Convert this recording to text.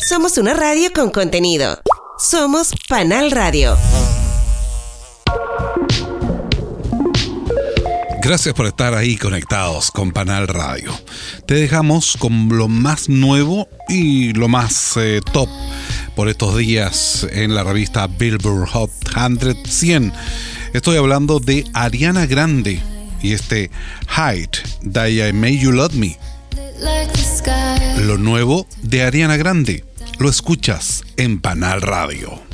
Somos una radio con contenido. Somos Panal Radio. Gracias por estar ahí conectados con Panal Radio. Te dejamos con lo más nuevo y lo más top por estos días en la revista Billboard Hot 100. Estoy hablando de Ariana Grande y este Hide, That I Made You Love Me. Lo nuevo de Ariana Grande lo escuchas en Panal Radio.